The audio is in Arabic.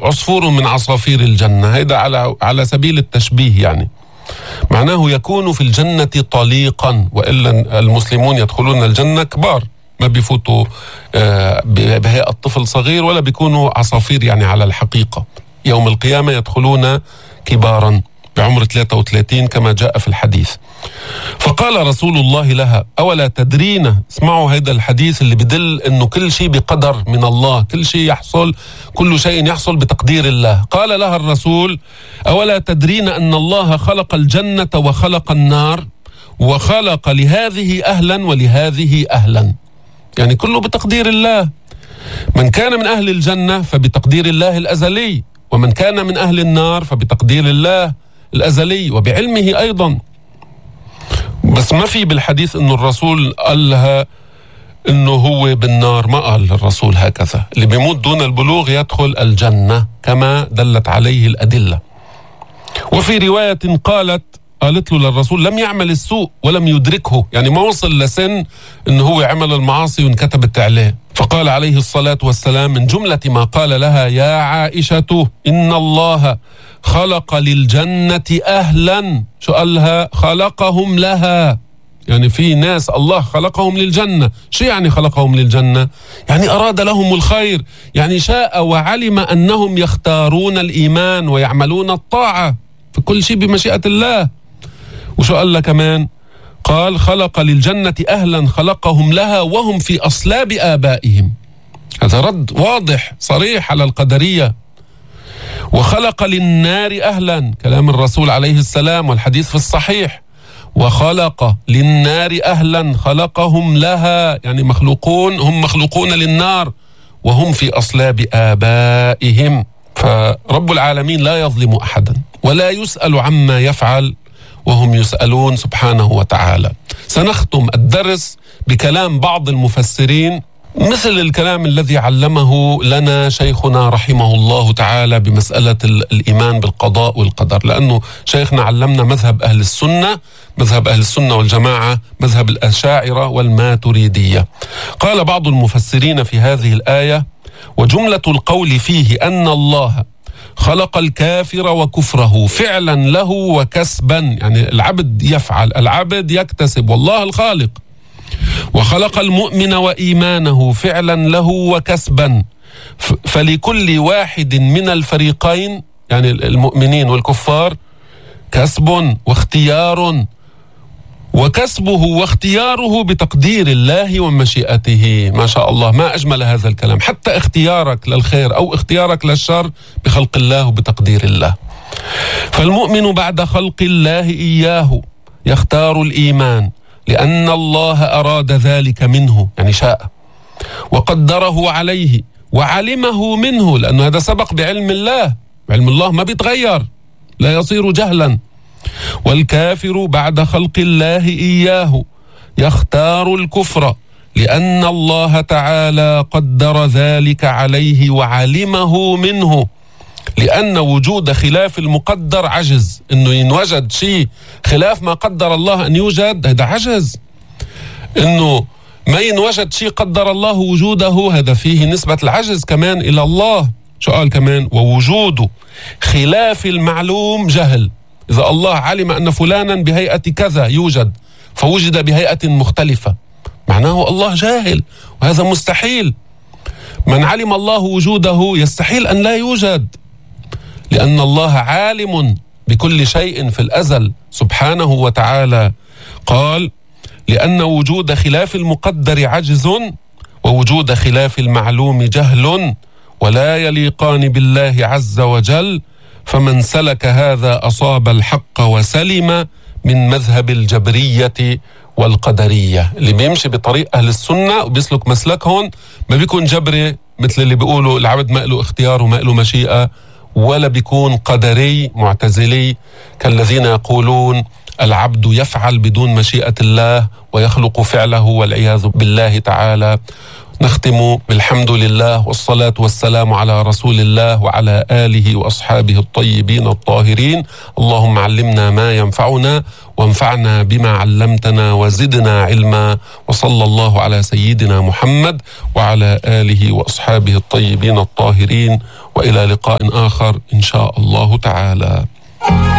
عصفور من عصافير الجنة. هيدا على سبيل التشبيه، يعني معناه يكون في الجنة طليقا، وإلا المسلمون يدخلون الجنة كبار، ما بيفوتوا بهيئة طفل صغير ولا بيكونوا عصافير يعني على الحقيقة. يوم القيامة يدخلون كبارا بعمر 33 كما جاء في الحديث. فقال رسول الله لها: أولا تدرين؟ اسمعوا هذا الحديث اللي بدل أنه كل شيء بقدر من الله، كل شيء يحصل، كل شيء يحصل بتقدير الله. قال لها الرسول: أولا تدرين أن الله خلق الجنة وخلق النار، وخلق لهذه أهلا ولهذه أهلا، يعني كله بتقدير الله. من كان من أهل الجنة فبتقدير الله الأزلي، ومن كان من أهل النار فبتقدير الله الأزلي وبعلمه أيضا. بس ما في بالحديث أنه الرسول قال لها أنه هو بالنار، ما قال الرسول هكذا. اللي بيموت دون البلوغ يدخل الجنة كما دلت عليه الأدلة. وفي رواية قالت له للرسول: لم يعمل السوء ولم يدركه، يعني ما وصل لسن أنه هو عمل المعاصي وانكتبت عليه. فقال عليه الصلاة والسلام من جملة ما قال لها: يا عائشة إن الله خلق للجنة أهلا. شو قالها؟ خلقهم لها، يعني في ناس الله خلقهم للجنة. شو يعني خلقهم للجنة؟ يعني أراد لهم الخير، يعني شاء وعلم أنهم يختارون الإيمان ويعملون الطاعة، في كل شيء بمشيئة الله. وشو قال لها كمان؟ قال: خلق للجنة أهلا خلقهم لها وهم في أصلاب آبائهم. هذا رد واضح صريح على القدرية. وخلق للنار أهلا، كلام الرسول عليه السلام والحديث في الصحيح. وخلق للنار أهلا خلقهم لها، يعني مخلوقون، هم مخلوقون للنار وهم في أصلاب آبائهم. فرب العالمين لا يظلم أحدا ولا يسأل عما يفعل وهم يسألون سبحانه وتعالى. سنختم الدرس بكلام بعض المفسرين، مثل الكلام الذي علمه لنا شيخنا رحمه الله تعالى بمسألة الإيمان بالقضاء والقدر، لأنه شيخنا علمنا مذهب أهل السنة والجماعة، مذهب الأشاعرة والماتريدية. قال بعض المفسرين في هذه الآية: وجملة القول فيه أن الله خلق الكافر وكفره فعلا له وكسبا، يعني العبد يفعل، العبد يكتسب، والله الخالق. وخلق المؤمن وإيمانه فعلا له وكسبا، فلكل واحد من الفريقين، يعني المؤمنين والكفار، كسب واختيار، وكسبه واختياره بتقدير الله ومشيئته. ما شاء الله، ما أجمل هذا الكلام. حتى اختيارك للخير أو اختيارك للشر بخلق الله وبتقدير الله. فالمؤمن بعد خلق الله إياه يختار الإيمان لأن الله أراد ذلك منه، يعني شاء، وقدره عليه وعلمه منه، لأنه هذا سبق بعلم الله، علم الله ما بيتغير، لا يصير جهلا. والكافر بعد خلق الله إياه يختار الكفر لأن الله تعالى قدر ذلك عليه وعلمه منه، لأن وجود خلاف المقدر عجز. إنه ينوجد شيء خلاف ما قدر الله أن يوجد، هذا عجز. إنه ما ينوجد شيء قدر الله وجوده، هذا فيه نسبة العجز كمان إلى الله. شو قال كمان؟ ووجود خلاف المعلوم جهل. إذا الله علم أن فلانا بهيئة كذا يوجد فوجد بهيئة مختلفة، معناه الله جاهل، وهذا مستحيل. من علم الله وجوده يستحيل أن لا يوجد، لأن الله عالم بكل شيء في الأزل سبحانه وتعالى. قال: لأن وجود خلاف المقدر عجز، ووجود خلاف المعلوم جهل، ولا يليقان بالله عز وجل. فمن سلك هذا أصاب الحق وسلم من مذهب الجبرية والقدرية. اللي بيمشي بطريق أهل السنة وبيسلك مسلكهم ما بيكون جبري مثل اللي بيقولوا العبد ما له اختيار وما له مشيئة، ولا بيكون قدري معتزلي كالذين يقولون العبد يفعل بدون مشيئة الله ويخلق فعله والعياذ بالله تعالى. نختم بالحمد لله والصلاة والسلام على رسول الله وعلى آله وأصحابه الطيبين الطاهرين. اللهم علمنا ما ينفعنا وانفعنا بما علمتنا وزدنا علما، وصلى الله على سيدنا محمد وعلى آله وأصحابه الطيبين الطاهرين، وإلى لقاء آخر إن شاء الله تعالى.